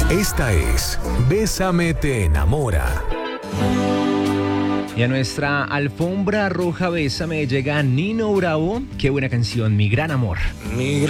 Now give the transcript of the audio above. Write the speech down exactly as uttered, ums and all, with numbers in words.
Esta es Bésame te enamora. Y a nuestra alfombra roja Bésame llega Nino Bravo. Qué buena canción, Mi Gran Amor. Mi